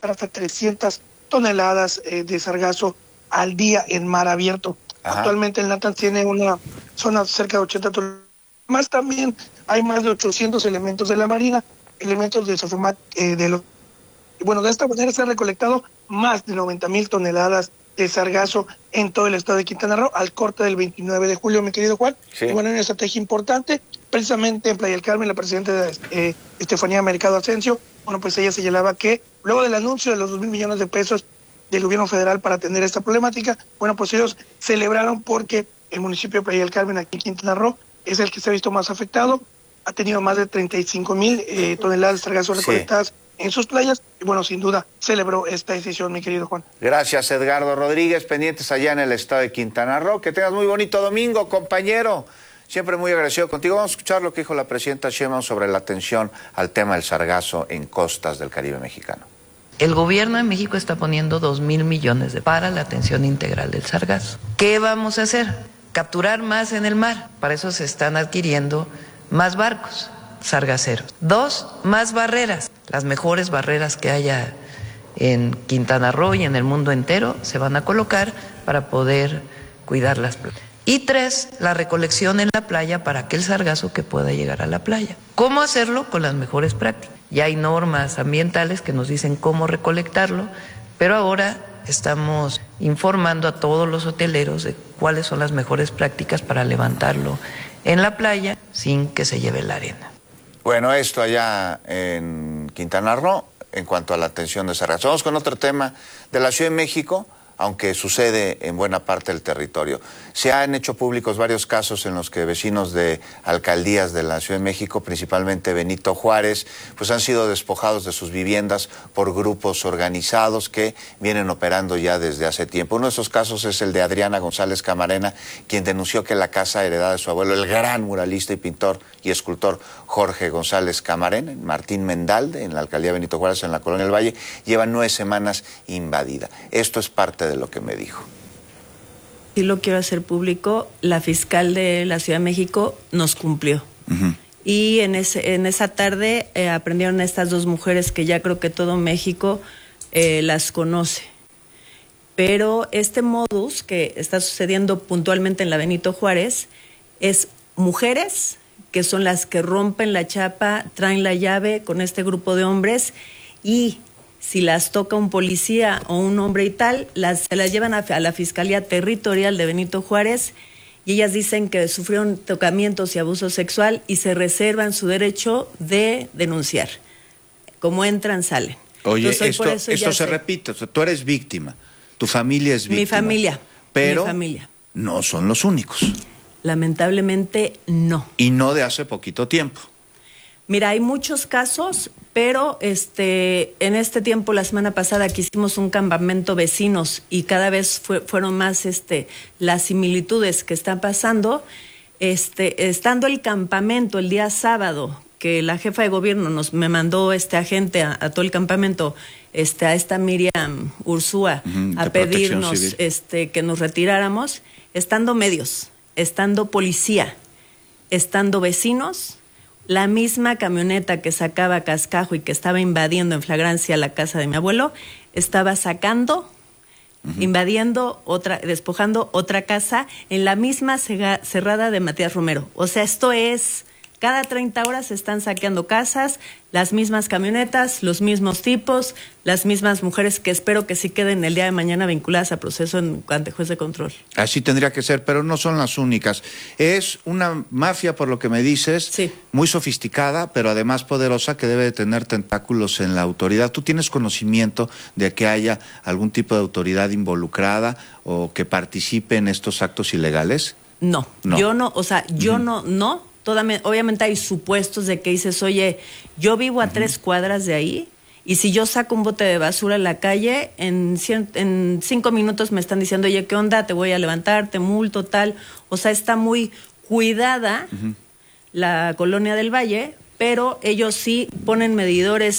hasta 300 toneladas de sargazo al día en mar abierto. Ajá. Actualmente el Natanz tiene una zona cerca de 80 toneladas. Más también hay más de 800 elementos de la Marina, elementos de SOFEMAT, de esta manera se han recolectado más de 90,000 toneladas de sargazo en todo el estado de Quintana Roo al corte del 29 de julio, mi querido Juan. Sí. Y bueno, hay una estrategia importante, precisamente en Playa del Carmen, la presidenta Estefanía Mercado Asensio, bueno, pues ella señalaba que luego del anuncio de los 2,000 millones de pesos del gobierno federal para atender esta problemática, bueno, pues ellos celebraron porque el municipio de Playa del Carmen, aquí en Quintana Roo, es el que se ha visto más afectado, ha tenido más de 35,000 toneladas de sargazo recolectadas en sus playas, y bueno, sin duda celebró esta decisión, mi querido Juan. Gracias, Edgardo Rodríguez, pendientes allá en el estado de Quintana Roo. Que tengas muy bonito domingo, compañero. Siempre muy agradecido contigo. Vamos a escuchar lo que dijo la presidenta Sheinbaum sobre la atención al tema del sargazo en costas del Caribe mexicano. El gobierno de México está poniendo 2,000 millones para la atención integral del sargazo. ¿Qué vamos a hacer? Capturar más en el mar. Para eso se están adquiriendo más barcos sargaceros. 2, más barreras. Las mejores barreras que haya en Quintana Roo y en el mundo entero se van a colocar para poder cuidar las playas. Y 3, la recolección en la playa para aquel sargazo que pueda llegar a la playa. ¿Cómo hacerlo? Con las mejores prácticas. Ya hay normas ambientales que nos dicen cómo recolectarlo, pero ahora estamos informando a todos los hoteleros de cuáles son las mejores prácticas para levantarlo en la playa sin que se lleve la arena. Bueno, esto allá en Quintana Roo, en cuanto a la atención de sargazo. Vamos con otro tema de la Ciudad de México, aunque sucede en buena parte del territorio. Se han hecho públicos varios casos en los que vecinos de alcaldías de la Ciudad de México, principalmente Benito Juárez, pues han sido despojados de sus viviendas por grupos organizados que vienen operando ya desde hace tiempo. Uno de esos casos es el de Adriana González Camarena, quien denunció que la casa heredada de su abuelo, el gran muralista y pintor y escultor Jorge González Camarena, en Martín Mendalde, en la alcaldía Benito Juárez, en la Colonia del Valle, lleva 9 semanas invadida. Esto es parte de lo que me dijo. Sí lo quiero hacer público, la fiscal de la Ciudad de México nos cumplió. Uh-huh. Y en esa tarde aprendieron a estas 2 mujeres que ya creo que todo México las conoce. Pero este modus que está sucediendo puntualmente en la Benito Juárez es mujeres que son las que rompen la chapa, traen la llave con este grupo de hombres y si las toca un policía o un hombre y tal, se las llevan a la Fiscalía Territorial de Benito Juárez y ellas dicen que sufrieron tocamientos y abuso sexual y se reservan su derecho de denunciar. Como entran, salen. Oye, entonces, esto se repite, o sea, tú eres víctima, tu familia es víctima. Mi familia. Pero mi familia. No son los únicos. Lamentablemente no. Y no de hace poquito tiempo. Mira, hay muchos casos, pero en este tiempo, la semana pasada, que hicimos un campamento vecinos y cada vez fueron más las similitudes que están pasando. Estando el campamento el día sábado, que la jefa de gobierno me mandó agente a todo el campamento, a esta Miriam Ursúa, a pedirnos que nos retiráramos, estando medios, estando policía, estando vecinos. La misma camioneta que sacaba cascajo y que estaba invadiendo en flagrancia la casa de mi abuelo, estaba sacando, invadiendo despojando otra casa en la misma cerrada de Matías Romero. O sea, esto es, cada 30 horas se están saqueando casas, las mismas camionetas, los mismos tipos, las mismas mujeres que espero que sí queden el día de mañana vinculadas a proceso ante juez de control. Así tendría que ser, pero no son las únicas. Es una mafia, por lo que me dices, sí, muy sofisticada, pero además poderosa, que debe de tener tentáculos en la autoridad. ¿Tú tienes conocimiento de que haya algún tipo de autoridad involucrada o que participe en estos actos ilegales? No. Yo no, o sea, yo no. Obviamente hay supuestos de que dices, oye, yo vivo a 3 cuadras de ahí y si yo saco un bote de basura en la calle, en 5 minutos me están diciendo, oye, ¿qué onda? Te voy a levantar, te multo, tal. O sea, está muy cuidada la Colonia del Valle, pero ellos sí ponen medidores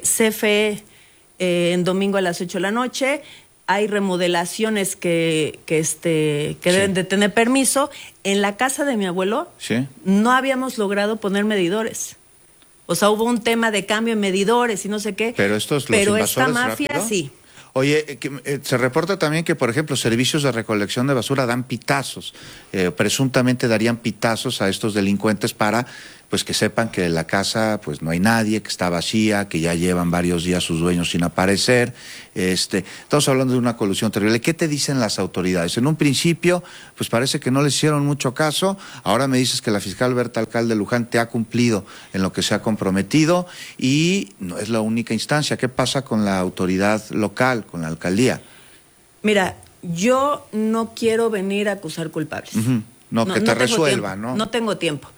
CFE en domingo a las 8 de la noche. Hay remodelaciones que deben de tener permiso. En la casa de mi abuelo no habíamos logrado poner medidores. O sea, hubo un tema de cambio en medidores y no sé qué. Pero estos, pero los esta invasores mafia rápido. sí. Oye, se reporta también que, por ejemplo, servicios de recolección de basura dan pitazos, presuntamente darían pitazos a estos delincuentes para, pues, que sepan que la casa, pues, no hay nadie, que está vacía, que ya llevan varios días sus dueños sin aparecer. Estamos hablando de una colusión terrible. ¿Qué te dicen las autoridades? En un principio, pues parece que no les hicieron mucho caso. Ahora me dices que la fiscal Berta Alcalde Luján te ha cumplido en lo que se ha comprometido y no es la única instancia. ¿Qué pasa con la autoridad local, con la alcaldía? Mira, yo no quiero venir a acusar culpables. No, que te resuelva, tiempo, ¿no? No tengo tiempo.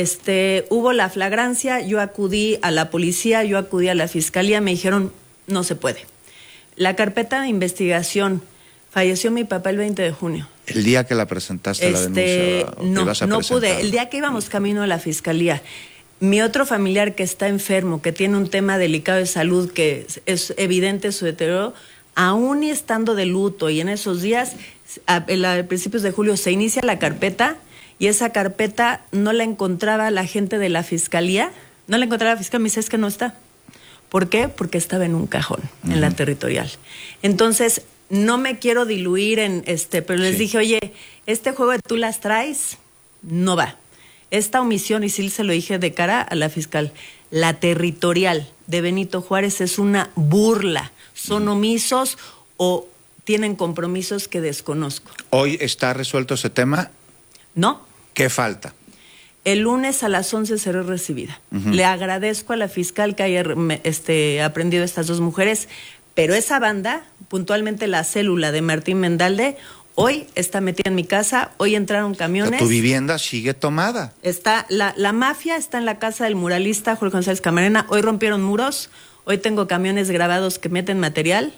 Hubo la flagrancia, yo acudí a la policía, yo acudí a la fiscalía, me dijeron, no se puede. La carpeta de investigación, falleció mi papá el 20 de junio. El día que la presentaste la denuncia, no pude. El día que íbamos camino a la fiscalía, mi otro familiar que está enfermo, que tiene un tema delicado de salud, que es evidente su deterioro, aún y estando de luto y en esos días, a principios de julio, se inicia la carpeta y esa carpeta no la encontraba la gente de la fiscalía. No la encontraba la fiscalía, me dice, es que no está. ¿Por qué? Porque estaba en un cajón, en la territorial. Entonces, no me quiero diluir en pero les dije, oye, este juego de tú las traes, no va. Esta omisión, y sí se lo dije de cara a la fiscal, la territorial de Benito Juárez es una burla. Son omisos o tienen compromisos que desconozco. ¿Hoy está resuelto ese tema? No. ¿Qué falta? El lunes a las 11 seré recibida. Le agradezco a la fiscal que haya aprendido estas dos mujeres, pero esa banda, puntualmente la célula de Martín Mendalde, hoy está metida en mi casa, hoy entraron camiones. Tu vivienda sigue tomada. Está la mafia está en la casa del muralista Jorge González Camarena, hoy rompieron muros, hoy tengo camiones grabados que meten material.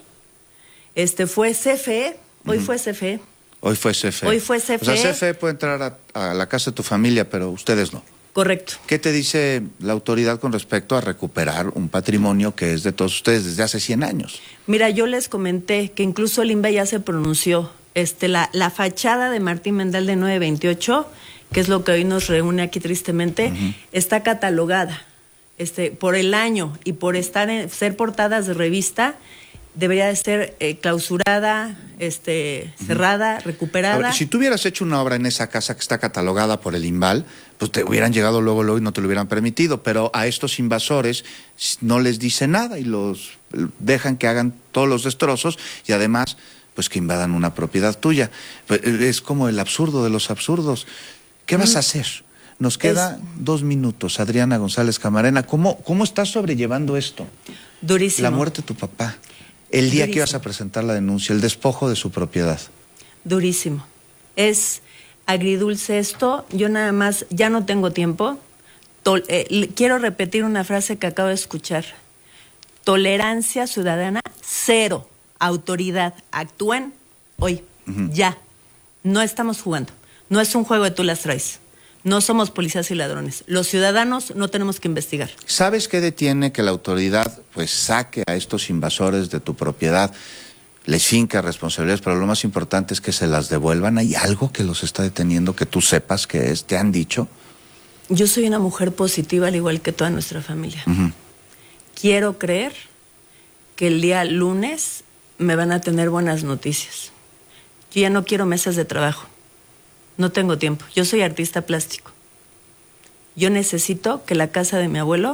Fue CFE, hoy fue CFE. Hoy fue CFE. Hoy fue CFE. O sea, CFE puede entrar a la casa de tu familia, pero ustedes no. Correcto. ¿Qué te dice la autoridad con respecto a recuperar un patrimonio que es de todos ustedes desde hace 100 años? Mira, yo les comenté que incluso el INVE ya se pronunció. La fachada de Martín Mendalde 928, que es lo que hoy nos reúne aquí tristemente, está catalogada por el año y por ser portadas de revista. Debería de ser clausurada, cerrada, recuperada. A ver, si tú hubieras hecho una obra en esa casa que está catalogada por el INVAL, pues te hubieran llegado luego y no te lo hubieran permitido, pero a estos invasores no les dice nada y los dejan que hagan todos los destrozos y además, pues que invadan una propiedad tuya. Pues, es como el absurdo de los absurdos. ¿Qué vas a hacer? Nos queda 2 minutos, Adriana González Camarena. ¿Cómo estás sobrellevando esto? Durísimo. La muerte de tu papá. El día que ibas a presentar la denuncia, el despojo de su propiedad. Durísimo. Es agridulce esto. Yo nada más, ya no tengo tiempo. Quiero repetir una frase que acabo de escuchar. Tolerancia ciudadana, 0. Autoridad, actúen hoy, ya. No estamos jugando. No es un juego de tú las traes. No somos policías y ladrones. Los ciudadanos no tenemos que investigar. ¿Sabes qué detiene que la autoridad pues saque a estos invasores de tu propiedad, les finca responsabilidades, pero lo más importante es que se las devuelvan? ¿Hay algo que los está deteniendo que tú sepas que es? ¿Te han dicho? Yo soy una mujer positiva al igual que toda nuestra familia. Quiero creer que el día lunes me van a tener buenas noticias. Yo ya no quiero mesas de trabajo. No tengo tiempo. Yo soy artista plástico. Yo necesito que la casa de mi abuelo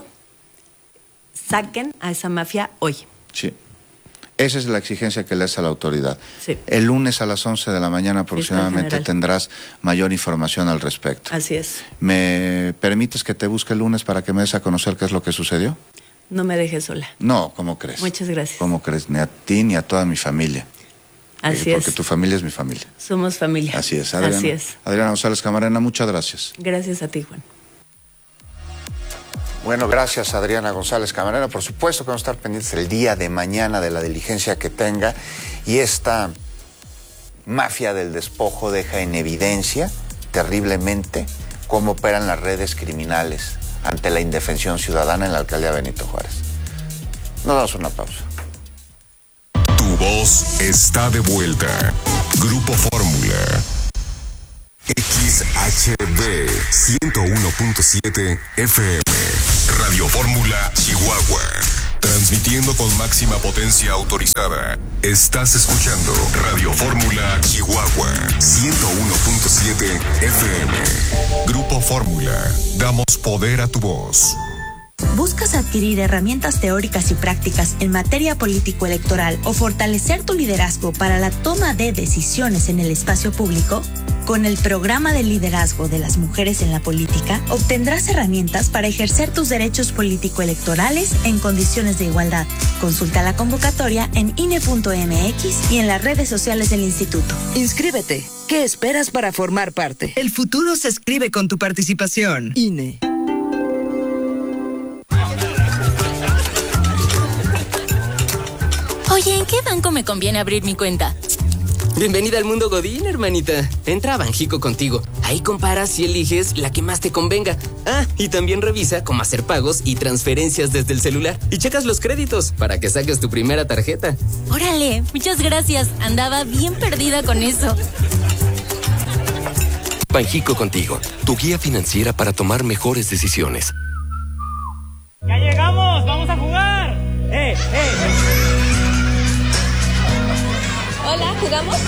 saquen a esa mafia hoy. Sí. Esa es la exigencia que le hace a la autoridad. Sí. El lunes a las 11 de la mañana aproximadamente tendrás mayor información al respecto. Así es. ¿Me permites que te busque el lunes para que me des a conocer qué es lo que sucedió? No me dejes sola. No, ¿cómo crees? Muchas gracias. ¿Cómo crees? Ni a ti ni a toda mi familia. Así es. Porque tu familia es mi familia. Somos familia. Así es, Adriana. Así es. Adriana González Camarena, muchas gracias. Gracias a ti, Juan. Bueno, gracias Adriana González Camarena. Por supuesto que vamos a estar pendientes el día de mañana de la diligencia que tenga. Y esta mafia del despojo deja en evidencia terriblemente cómo operan las redes criminales ante la indefensión ciudadana en la alcaldía Benito Juárez. Nos damos una pausa. Tu voz está de vuelta. Grupo Fórmula. XHB 101.7 FM. Radio Fórmula Chihuahua. Transmitiendo con máxima potencia autorizada. Estás escuchando Radio Fórmula Chihuahua 101.7 FM. Grupo Fórmula. Damos poder a tu voz. ¿Buscas adquirir herramientas teóricas y prácticas en materia político-electoral o fortalecer tu liderazgo para la toma de decisiones en el espacio público? Con el programa de liderazgo de las mujeres en la política, obtendrás herramientas para ejercer tus derechos político-electorales en condiciones de igualdad. Consulta la convocatoria en INE.mx y en las redes sociales del instituto. Inscríbete. ¿Qué esperas para formar parte? El futuro se escribe con tu participación. INE. Oye, ¿en qué banco me conviene abrir mi cuenta? Bienvenida al mundo Godín, hermanita. Entra a Banjico Contigo. Ahí comparas y eliges la que más te convenga. Ah, y también revisa cómo hacer pagos y transferencias desde el celular. Y checas los créditos para que saques tu primera tarjeta. Órale, muchas gracias. Andaba bien perdida con eso. Banjico Contigo, tu guía financiera para tomar mejores decisiones. ¡Ya llegamos! ¡Vamos a jugar! Hola, ¿jugamos?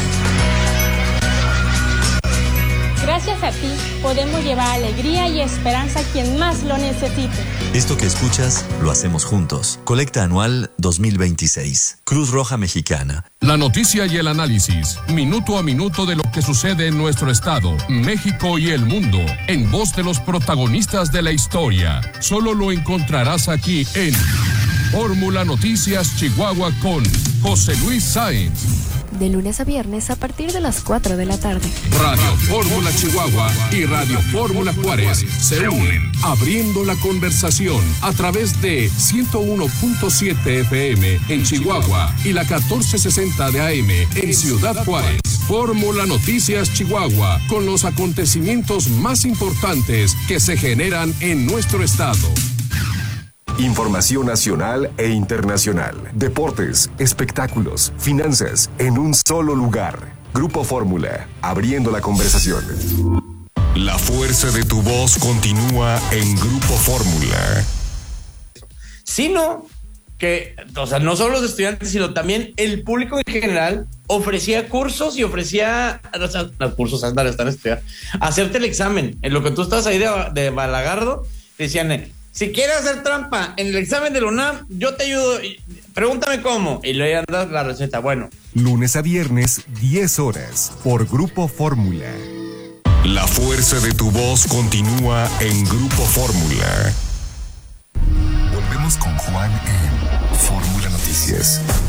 Gracias a ti podemos llevar alegría y esperanza a quien más lo necesite. Esto que escuchas lo hacemos juntos. Colecta anual 2026. Cruz Roja Mexicana. La noticia y el análisis, minuto a minuto de lo que sucede en nuestro estado, México y el mundo, en voz de los protagonistas de la historia. Solo lo encontrarás aquí en Fórmula Noticias Chihuahua con José Luis Sáenz. De lunes a viernes a partir de las 4 de la tarde. Radio Fórmula Chihuahua y Radio Fórmula Juárez se unen, abriendo la conversación a través de 101.7 FM en Chihuahua y la 1460 de AM en Ciudad Juárez. Fórmula Noticias Chihuahua, con los acontecimientos más importantes que se generan en nuestro estado. Información nacional e internacional. Deportes, espectáculos, finanzas, en un solo lugar. Grupo Fórmula, abriendo la conversación. La fuerza de tu voz continúa en Grupo Fórmula. Sino que, o sea, no solo los estudiantes, sino también el público en general ofrecía cursos y ofrecía, o sea, los cursos están estudiando, hacerte el examen. En lo que tú estás ahí de balagardo, te decían, si quieres hacer trampa en el examen de la UNAM, yo te ayudo, pregúntame cómo. Y le andas la receta, bueno. Lunes a viernes, 10 horas, por Grupo Fórmula. La fuerza de tu voz continúa en Grupo Fórmula. Volvemos con Juan en Fórmula Noticias.